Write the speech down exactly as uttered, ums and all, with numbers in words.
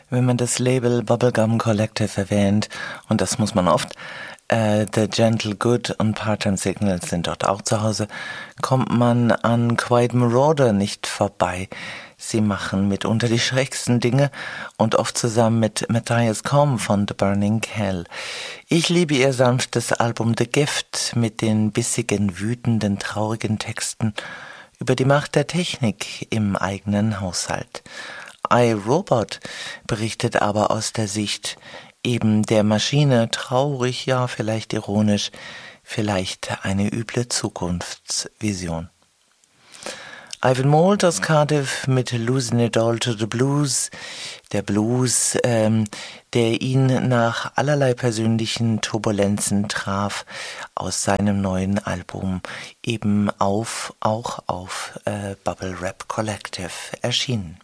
Wenn man das Label Bubblegum Collective erwähnt, und das muss man oft, äh, The Gentle Good und Part-Time Signals sind dort auch zu Hause, kommt man an Quiet Marauder nicht vorbei. Sie machen mitunter die schrägsten Dinge und oft zusammen mit Matthias Combe von The Burning Hell. Ich liebe ihr sanftes Album The Gift mit den bissigen, wütenden, traurigen Texten über die Macht der Technik im eigenen Haushalt. iRobot berichtet aber aus der Sicht eben der Maschine, traurig, ja, vielleicht ironisch, vielleicht eine üble Zukunftsvision. Ivan Moult aus Cardiff mit Losing It All to the Blues, der Blues, ähm, der ihn nach allerlei persönlichen Turbulenzen traf, aus seinem neuen Album eben auf, auch auf äh, Bubble Rap Collective erschienen.